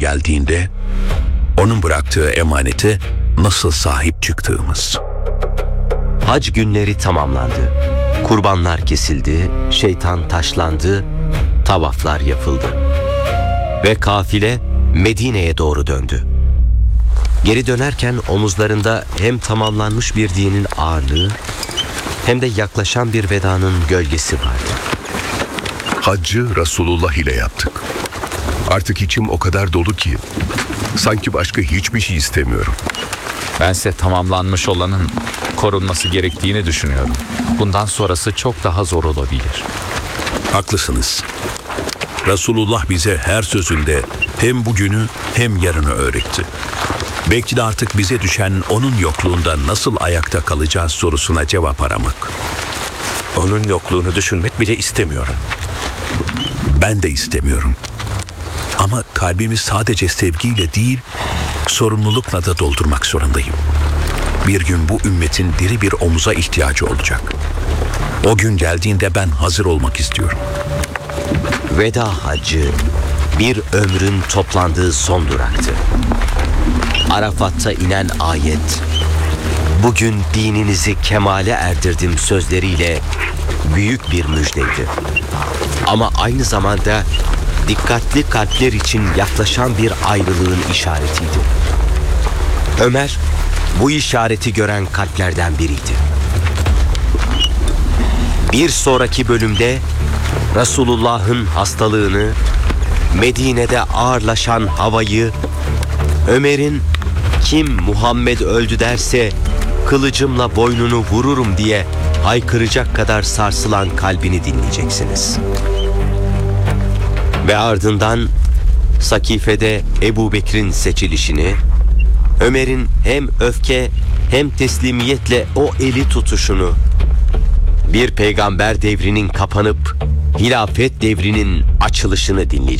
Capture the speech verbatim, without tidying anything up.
geldiğinde onun bıraktığı emanete nasıl sahip çıktığımız. Hac günleri tamamlandı. Kurbanlar kesildi, şeytan taşlandı, tavaflar yapıldı. Ve kafile Medine'ye doğru döndü. Geri dönerken omuzlarında hem tamamlanmış bir dinin ağırlığı hem de yaklaşan bir vedanın gölgesi vardı. Haccı Resulullah ile yaptık. Artık içim o kadar dolu ki sanki başka hiçbir şey istemiyorum. Bense tamamlanmış olanın korunması gerektiğini düşünüyorum. Bundan sonrası çok daha zor olabilir. Haklısınız. Resulullah bize her sözünde hem bugünü hem yarını öğretti. Belki de artık bize düşen onun yokluğunda nasıl ayakta kalacağız sorusuna cevap aramak. Onun yokluğunu düşünmek bile istemiyorum. Ben de istemiyorum. Ama kalbimi sadece sevgiyle değil, sorumlulukla da doldurmak zorundayım. Bir gün bu ümmetin diri bir omuza ihtiyacı olacak. O gün geldiğinde ben hazır olmak istiyorum. Veda hacı bir ömrün toplandığı son duraktı. Arafat'ta inen ayet, "Bugün dininizi kemale erdirdim" sözleriyle büyük bir müjdeydi. Ama aynı zamanda dikkatli kalpler için yaklaşan bir ayrılığın işaretiydi. Ömer bu işareti gören kalplerden biriydi. Bir sonraki bölümde Resulullah'ın hastalığını, Medine'de ağırlaşan havayı, Ömer'in "Kim Muhammed öldü derse kılıcımla boynunu vururum" diye haykıracak kadar sarsılan kalbini dinleyeceksiniz. Ve ardından Sakife'de Ebu Bekir'in seçilişini, Ömer'in hem öfke hem teslimiyetle o eli tutuşunu, bir peygamber devrinin kapanıp hilafet devrinin açılışını dinleyeceksiniz.